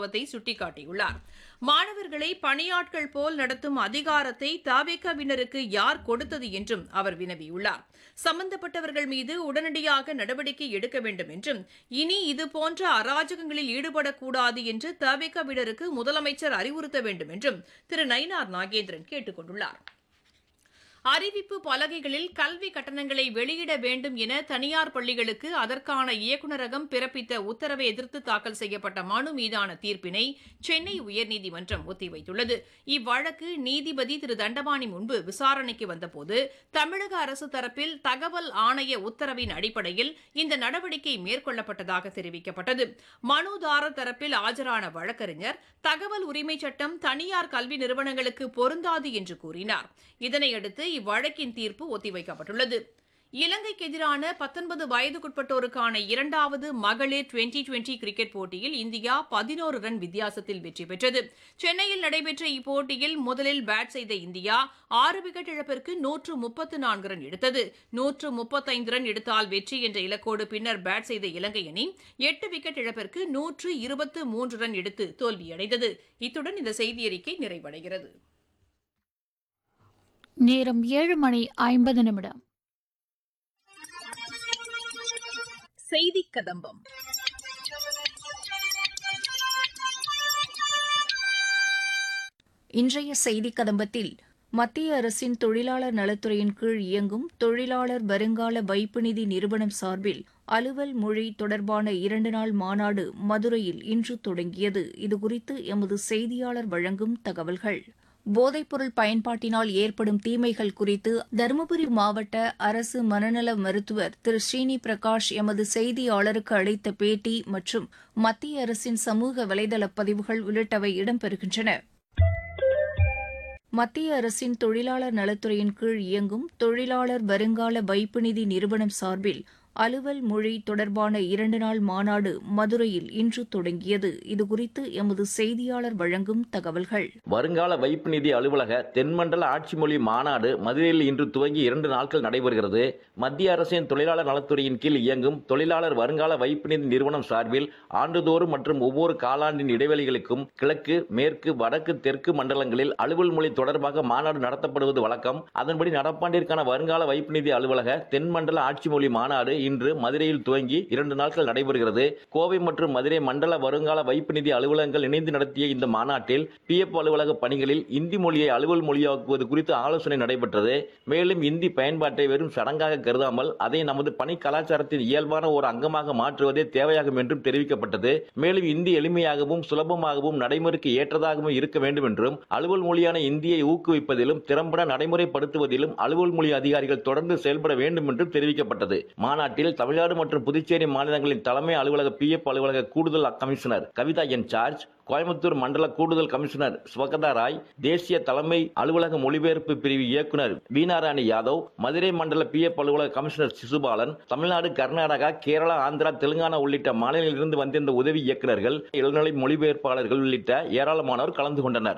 சம்பவத்தை சுட்டிக்காட்டியுள்ளார். மாணவர்களை பணியாட்கள் போல் நடத்தும் அதிகாரத்தை தவேகாவினருக்கு யார் கொடுத்தது என்றும் அவர் வினவியுள்ளார். சம்பந்தப்பட்டவர்கள் மீது உடனடியாக நடவடிக்கை எடுக்க வேண்டும் என்றும், இனி இதுபோன்ற அராஜகங்களில் ஈடுபடக்கூடாது என்று தவேகாவினருக்கு முதலமைச்சர் அறிவுறுத்த வேண்டும் என்றும் திரு நயினார் நாகேந்திரன் கேட்டுக் கொண்டுள்ளார். அறிவிப்பு பலகைகளில் கல்வி கட்டணங்களை வெளியிட வேண்டும் என தனியார் பள்ளிகளுக்கு அதற்கான இயக்குநரகம் பிறப்பித்த உத்தரவை எதிர்த்து தாக்கல் செய்யப்பட்ட மனு மீதான தீர்ப்பினை சென்னை உயர்நீதிமன்றம் ஒத்திவைத்துள்ளது. இவ்வழக்கு நீதிபதி திரு தண்டபாணி முன்பு விசாரணைக்கு வந்தபோது தமிழக அரசு தரப்பில் தகவல் ஆணைய உத்தரவின் அடிப்படையில் இந்த நடவடிக்கை மேற்கொள்ளப்பட்டதாக தெரிவிக்கப்பட்டது. மனுதாரர் தரப்பில் ஆஜரான வழக்கறிஞர் தகவல் உரிமைச் சட்டம் தனியார் கல்வி நிறுவனங்களுக்கு பொருந்தாது என்று கூறினார். இதனையடுத்து இவ்வழக்கின் தீர்ப்பு ஒத்திவைக்கப்பட்டுள்ளது. இலங்கைக்கு எதிரான 19 வயதுக்குட்பட்டோருக்கான இரண்டாவது மகளிர் டுவெண்டி கிரிக்கெட் போட்டியில் இந்தியா 11 ரன் வித்தியாசத்தில் வெற்றி பெற்றது. சென்னையில் நடைபெற்ற இப்போட்டியில் முதலில் பேட் செய்த இந்தியா 6 விக்கெட் இழப்பிற்கு 134 ரன் எடுத்தது. 135 ரன் எடுத்தால் வெற்றி என்ற இலக்கோடு பின்னர் பேட் செய்த இலங்கை அணி 8 விக்கெட் இழப்பிற்கு 123 ரன் எடுத்து தோல்வியடைந்தது. இத்துடன் இந்த செய்தியறிக்கை நிறைவடைகிறது. நேரம் 7:50. செய்திக் கதம்பம். இன்றைய செய்திக் கதம்பத்தில் மத்திய அரசின் தொழிலாளர் நலத்துறையின் கீழ் இயங்கும் தொழிலாளர் வருங்கால வைப்பு நிதி நிறுவனம் சார்பில் அலுவல் மொழி தொடர்பான 2 நாள் மாநாடு மதுரையில் இன்று தொடங்கியது. இதுகுறித்து எமது செய்தியாளர் வழங்கும் தகவல்கள். போதைப்பொருள் பயன்பாட்டினால் ஏற்படும் தீமைகள் குறித்து தருமபுரி மாவட்ட அரசு மனநல மருத்துவர் திரு ஸ்ரீனி பிரகாஷ் எமது செய்தியாளருக்கு அளித்த பேட்டி மற்றும் மத்திய அரசின் சமூக வலைதள பதிவுகள் உள்ளிட்டவை இடம்பெறுகின்றன. மத்திய அரசின் தொழிலாளர் நலத்துறையின் கீழ் இயங்கும் தொழிலாளர் வருங்கால வைப்பு நிதி நிறுவனம் சார்பில் அலுவல் மொழி தொடர்பான 2 நாள் மாநாடு மதுரையில் இன்று தொடங்கியது. இதுகுறித்து எமது செய்தியாளர் வழங்கும் தகவல்கள். வருங்கால வைப்பு நிதி அலுவலக தென்மண்டல ஆட்சி மொழி மாநாடு மதுரையில் இன்று துவங்கி 2 நாட்கள் நடைபெறுகிறது. மத்திய அரசின் தொழிலாளர் நலத்துறையின் கீழ் இயங்கும் தொழிலாளர் வருங்கால வைப்பு நிதி நிறுவனம் சார்பில் ஆண்டுதோறும் மற்றும் ஒவ்வொரு காலாண்டின் இடைவெளிகளுக்கும் கிழக்கு, மேற்கு, வடக்கு, தெற்கு மண்டலங்களில் அலுவல் மொழி தொடர்பாக மாநாடு நடத்தப்படுவது வழக்கம். அதன்படி நடப்பாண்டிற்கான வருங்கால வைப்பு நிதி அலுவலக தென்மண்டல ஆட்சி மொழி மாநாடு இன்று மதுரையில் துவங்கி 2 நாட்கள் நடைபெறுகிறது. கோவை மற்றும் மதுரை மண்டல வருங்கால வைப்பு நிதி அலுவலகங்கள் இணைந்து நடத்திய இந்த மாநாட்டில் பிஎஃப் அலுவலக பணிகளில் இந்தி மொழியை அலுவல் மொழியாக்குவது குறித்து ஆலோசனை நடைபெற்றது. மேலும் இந்தி பயன்பாட்டை வெறும் சடங்காக கருதாமல் அதை நமது பணி கலாச்சாரத்தின் இயல்பான ஒரு அங்கமாக மாற்றுவதே தேவையாகும் என்றும் தெரிவிக்கப்பட்டது. மேலும் இந்தி எளிமையாகவும் சுலபமாகவும் நடைமுறைக்கு ஏற்றதாகவும் இருக்க வேண்டும் என்றும் அலுவல் மொழியான இந்தியை ஊக்குவிப்பதிலும் திறம்பட நடைமுறைப்படுத்துவதிலும் அலுவல் மொழி அதிகாரிகள் தொடர்ந்து செயல்பட வேண்டும் என்றும் தெரிவிக்கப்பட்டது. மாநாட்டில் தமிழ்நாடு மற்றும் புதுச்சேரி மாநிலங்களின் தலைமை அலுவலக பிஎஃப் அலுவலக கூடுதல் கமிஷனர் கவிதா என் ஜார்ஜ், கோயம்புத்தூர் மண்டல கூடுதல் கமிஷனர் ஸ்வகதா ராய், தேசிய தலைமை அலுவலக மொழிபெயர்ப்பு பிரிவு இயக்குநர் வீணாராணி யாதவ், மதுரை மண்டல பிஎஃப் அலுவலக கமிஷனர் சிசுபாலன், தமிழ்நாடு, கர்நாடகா, கேரளா, ஆந்திரா, தெலுங்கானா உள்ளிட்ட மாநிலங்களிலிருந்து வந்திருந்த உதவி இயக்குநர்கள், இளநிலை மொழிபெயர்ப்பாளர்கள் உள்ளிட்ட ஏராளமானோர் கலந்து கொண்டனர்.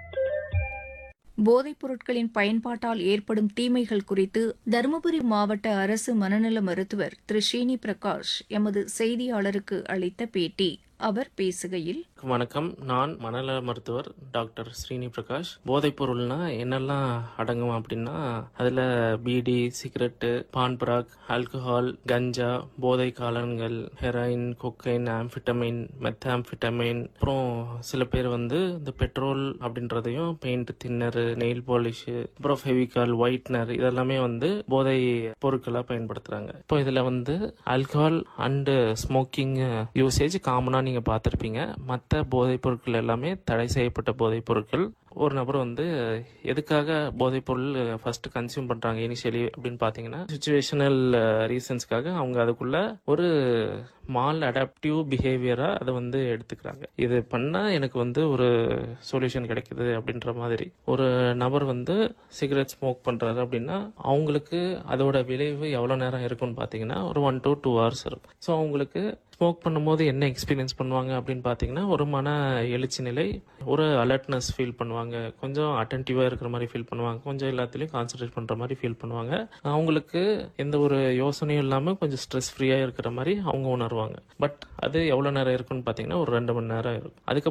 போதைப் பொருட்களின் பயன்பாட்டால் ஏற்படும் தீமைகள் குறித்து தருமபுரி மாவட்ட அரசு மனநல மருத்துவர் திரு ஸ்ரீனி பிரகாஷ் எமது செய்தியாளருக்கு அளித்த பேட்டி. அவர் பேசுகையில், வணக்கம், நான் மனநல மருத்துவர் டாக்டர் ஸ்ரீனி பிரகாஷ். போதைப் பொருள்னா என்னெல்லாம் அடங்கும் அப்படின்னா, அதுல பீடி, சிகரெட்டு, பான்பராக், ஆல்கஹால், கஞ்சா, போதை காலன்கள், ஹெராயின், கொக்கைன், ஆம்பிட்டமைன், மெத்தாம்பிட்டமைன், அப்புறம் சில பேர் இந்த பெட்ரோல் அப்படின்றதையும், பெயிண்ட், தின்னர், நெயில் பாலிஷ், அப்புறம் ஃபெவிகால், ஒயிட்னர் இதெல்லாமே போதை பொருட்களா பயன்படுத்துறாங்க. இப்போ இதுல ஆல்கஹால் அண்ட் ஸ்மோக்கிங் யூசேஜ் காமனா நீங்க பார்த்திருப்பீங்க. மற்ற போதைப் பொருட்கள் எல்லாமே தடை செய்யப்பட்ட போதைப் பொருட்கள். ஒரு நபர் எதுக்காக போதைப் பொருள் ஃபர்ஸ்ட் கன்சியூம் பண்றாங்க இனிஷியலி அப்படின்னு பாத்தீங்கன்னா, சிச்சுவேஷனல் ரீசன்ஸ்க்காக அவங்க அதுக்குள்ள ஒரு மால் அடாப்டிவ் பிஹேவியரா அதை எடுத்துக்கிறாங்க. இது பண்ணா எனக்கு ஒரு சொல்யூஷன் கிடைக்குது அப்படின்ற மாதிரி. ஒரு நபர் சிகரெட் ஸ்மோக் பண்றாரு அப்படின்னா அவங்களுக்கு அதோட விளைவு எவ்வளவு நேரம் இருக்கும்னு பாத்தீங்கன்னா ஒரு 1 to 2 hours இருக்கும். ஸோ அவங்களுக்கு ஸ்மோக் பண்ணும்போது என்ன எக்ஸ்பீரியன்ஸ் பண்ணுவாங்க அப்படின்னு பாத்தீங்கன்னா, ஒரு மன எழுச்சி நிலை, ஒரு அலர்ட்னஸ் ஃபீல் பண்ணுவாங்க, கொஞ்சம் அட்டென்டிவா இருக்கிற மாதிரி ஃபீல் பண்ணுவாங்க, கொஞ்சம் எல்லாத்துலயும் கான்சென்ட்ரேட் பண்ற மாதிரி ஃபீல் பண்ணுவாங்க. அவங்களுக்கு எந்த ஒரு யோசனையும் இல்லாம கொஞ்சம் ஸ்ட்ரெஸ் ஃப்ரீயா இருக்கிற மாதிரி அவங்க உணர்வாங்க. பட் அது எவ்வளவு நேரம் இருக்குன்னு பாத்தீங்கன்னா ஒரு 2 மணி நேரம் இருக்கும். அதுக்கப்புறம்